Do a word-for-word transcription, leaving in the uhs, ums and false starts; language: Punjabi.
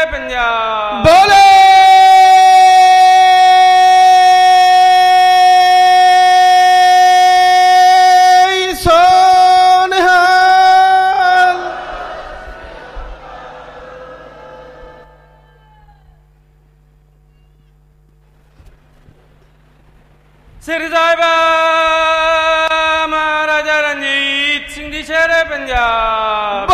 ਪੰਜਾਬ ਬੋਲੇ ਸੋਨਿਹਾਲ। ਸ੍ਰੀ ਸਾਹਿਬਾ ਮਹਾਰਾਜਾ ਰਣਜੀਤ ਸਿੰਘ ਜੀ ਸ਼ੇਰੇ ਪੰਜਾਬ